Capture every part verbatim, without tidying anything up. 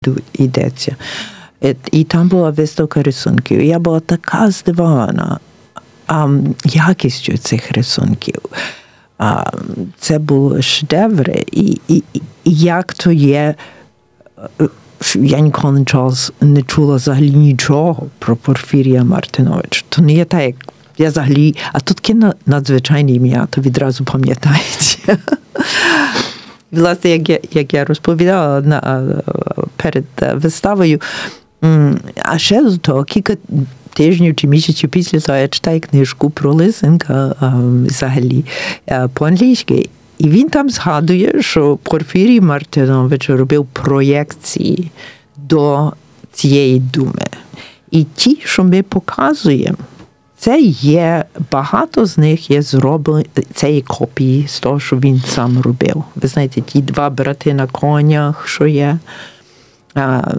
йдеться. І там була виставка рисунків. Я була така здивована якістю цих рисунків. Це були шедеври. І, і, і як то є... Я ніколи не чула, не чула взагалі нічого про Порфірія Мартиновича. То не є так, як я взагалі... А тут таке надзвичайне ім'я, то відразу пам'ятається. Власне, як я, як я розповідала на, перед виставою, а ще до того, кілька тижнів чи місяців після того я читаю книжку про Лисенка взагалі по-англійськи. І він там згадує, що Порфірій Мартинович робив проєкції до цієї думи. І ті, що ми показуємо, це є, багато з них є зроблені, це є копії з того, що він сам робив. Ви знаєте, ті два брати на конях, що є. А,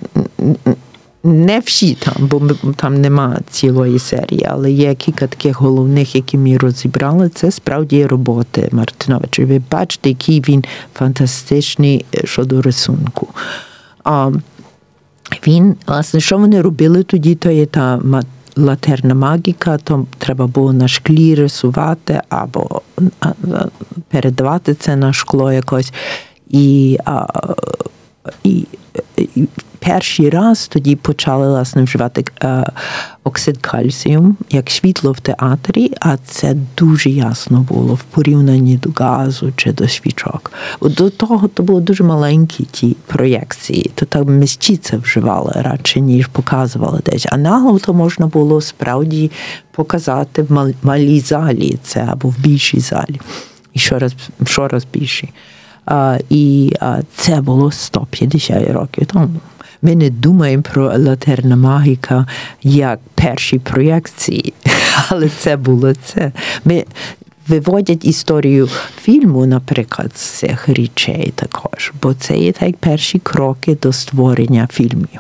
не всі там, бо там нема цілої серії, але є кілька таких головних, які ми розібрали. Це справді роботи Мартиновича. Ви бачите, який він фантастичний щодо рисунку. А, він, власне, що вони робили тоді, то є та латерна магіка, то треба було на шклі рисувати або передавати це на шкло якось. І, а, і, і перший раз тоді почали, власне, вживати а, оксид кальціум, як світло в театрі, а це дуже ясно було в порівнянні до газу чи до свічок. До того то були дуже маленькі ті проєкції, то там місці вживали радше, ніж показували десь. А нагло то можна було справді показати в малій залі це, або в більшій залі. І щораз, щораз більші. А, і а, це було сто п'ятдесят років тому. Ми не думаємо про латерна магіка як перші проєкції, але це було це. Ми виводять історію фільму, наприклад, з цих речей також, бо це є так перші кроки до створення фільмів.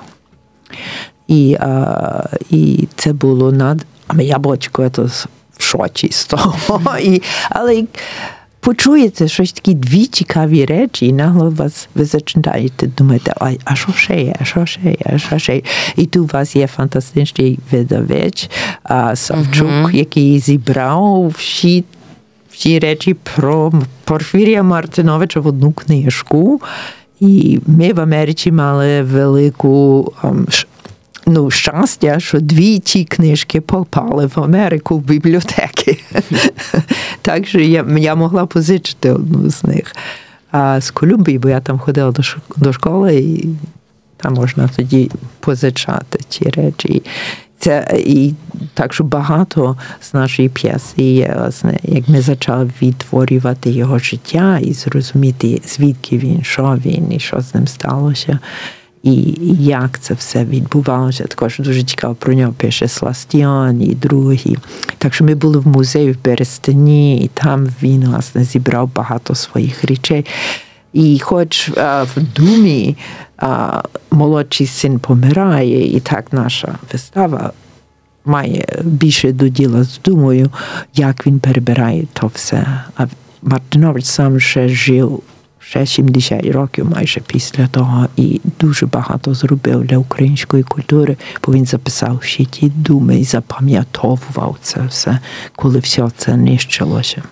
І, а, і це було над... А я бочку, це в шоці з того. І, але почуєте щось такі дві цікаві речі, і нагло вас, ви починаєте думати, а, а що ще є, а що ще є, а що ще є. І тут у вас є фантастичний видавець, а, Савчук, uh-huh. який зібрав всі, всі речі про Порфірія Мартиновича в одну книжку. І ми в Америці мали велику um, ну, щастя, що дві ці книжки попали в Америку в бібліотеки. Так що я, я могла позичити одну з них. А з Колумбії, бо я там ходила до, до школи, і там можна тоді позичати ці речі. Це, і так що багато з нашої п'єси є, власне, як ми почали відтворювати його життя і зрозуміти, звідки він, що він і що з ним сталося. І як це все відбувалося. Також дуже цікаво про нього пише Сластіан і другі. Так що ми були в музеї в Берестині, і там він, власне, зібрав багато своїх речей. І хоч а, в Думі а, молодший син помирає, і так наша вистава має більше до діла з Думою, як він перебирає то все. А Мартинович сам ще жив ще сімдесят років майже після того і дуже багато зробив для української культури, бо він записав всі ті думи і запам'ятовував це все, коли все це нищилося.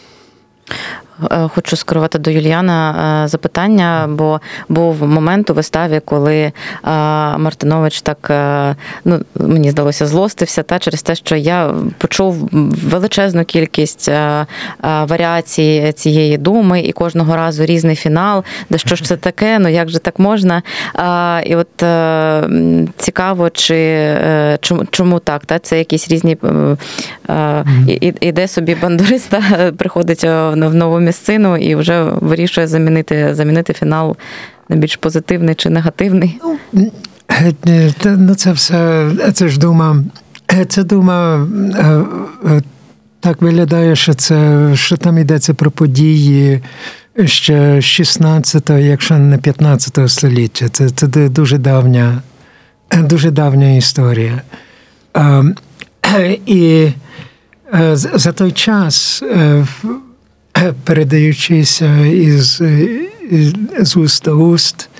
Хочу скерувати до Юліана запитання, бо був момент у виставі, коли Мартинович так, ну, мені здалося, злостився та через те, що я почув величезну кількість варіацій цієї думи і кожного разу різний фінал, де що ж це таке, ну як же так можна? І от цікаво, чи чому, чому так, та? Це якісь різні, і, іде собі бандуриста, приходить в нову місцину і вже вирішує замінити, замінити фінал на більш позитивний чи негативний? Ну, це все, це ж дума, це дума так виглядає, що це, що там йдеться про події ще шістнадцятого, якщо не п'ятнадцятого століття. Це, це дуже давня, дуже давня історія. І за той час, передаючися із, із, з уст до уст,